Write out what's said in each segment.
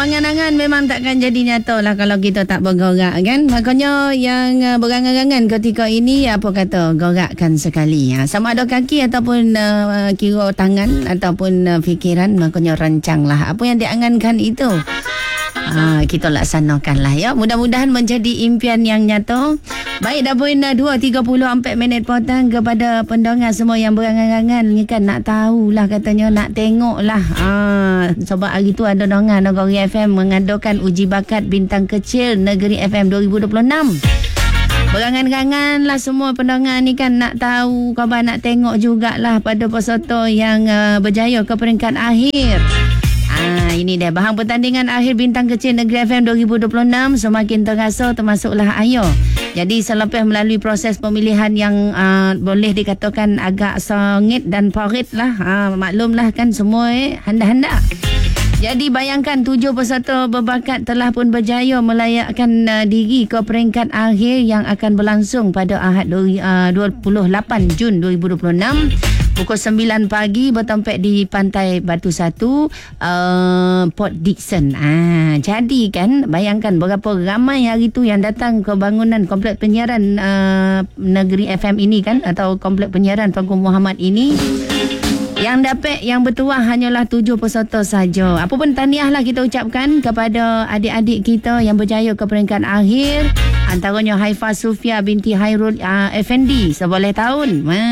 angan-angan memang takkan jadi nyata lah kalau kita tak bergerak kan. Makanya yang berangan-angan ketika ini apa kata gerakkan sekali. Sama ada kaki ataupun kira tangan ataupun fikiran, makanya rancanglah apa yang diangankan itu. Kita laksanakan lah ya. Mudah-mudahan menjadi impian yang nyata. Baik dah pun 2.34 minit petang kepada pendengar semua yang berangan-angan ni kan, nak tahulah katanya, nak tengok lah. Sebab hari tu ada dengar Negeri FM mengadakan uji bakat bintang kecil Negeri FM 2026. Berangan-angan lah semua pendengar ni kan, nak tahu khabar, nak tengok jugalah pada peserta yang berjaya ke peringkat akhir. Ini dia bahan pertandingan akhir bintang kecil Negeri FM 2026 semakin terasa, termasuklah Ayo. Jadi selepas melalui proses pemilihan yang boleh dikatakan agak sengit dan parit lah, maklumlah kan semua handa-handa. Jadi bayangkan 7 peserta berbakat telah pun berjaya melayakkan diri ke peringkat akhir yang akan berlangsung pada Ahad 28 Jun 2026. Pukul 9 pagi bertempat di Pantai Batu Satu, Port Dickson. Jadi kan bayangkan berapa ramai hari tu yang datang ke bangunan komplek penyiaran Negeri FM ini kan, atau komplek penyiaran Tuanku Muhammad ini. Yang dapat, yang bertuah hanyalah 7 peserta saja. Apa pun tahniahlah kita ucapkan kepada adik-adik kita yang berjaya ke peringkat akhir. Antaranya Haifa Sufia binti Hairul Effendi, 11 tahun.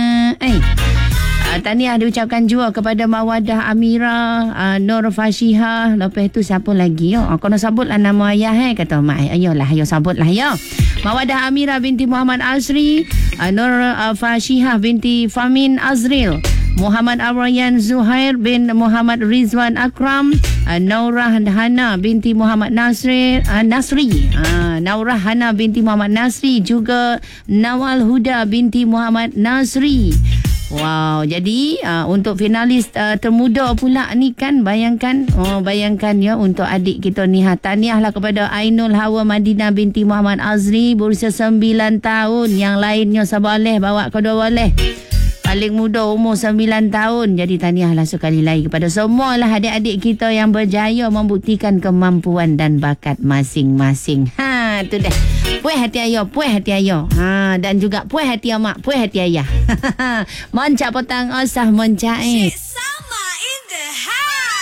Tahniah diucapkan juga kepada Mawadah Amira, Nur Fashihah. Lepas tu siapa lagi? Kau nak sebutlah nama ayah kata mak. Ayolah, ayo sebutlah ya. Mawadah Amira binti Muhammad Azri, Nur Fashihah binti Famin Azril, Muhammad Awrayan Zuhair bin Muhammad Rizwan Akram, Naurah Hana binti Muhammad Nasri, Naurah Hana binti Muhammad Nasri, juga Nawal Huda binti Muhammad Nasri. Wow, jadi untuk finalis termuda pula ni kan, bayangkan ya, untuk adik kita ni. Tahniahlah kepada Ainul Hawa Madinah binti Muhammad Azri berusia 9 tahun. Yang lainnya seboleh bawa kedua boleh. Paling muda umur 9 tahun. Jadi tahniahlah sekali lagi kepada semualah adik-adik kita yang berjaya membuktikan kemampuan dan bakat masing-masing. Tu dah. Puas hati ayah, puas hati ayah. Dan juga puas hati mak, puas hati ayah. Moncak petang osah moncak